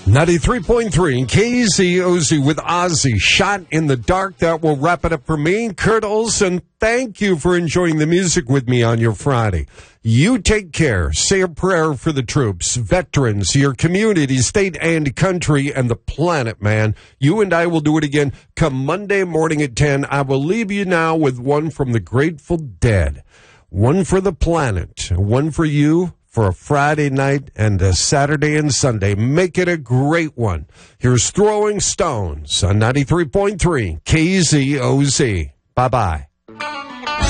93.3 KZOZ with Ozzy, Shot in the Dark. That will wrap it up for me, Kurt Olson. Thank you for enjoying the music with me on your Friday. You take care. Say a prayer for the troops, veterans, your community, state and country, and the planet, man. You and I will do it again come Monday morning at 10. I will leave you now with one from the Grateful Dead. One for the planet, one for you, for a Friday night and a Saturday and Sunday. Make it a great one. Here's Throwing Stones on 93.3 KZOZ. Bye-bye.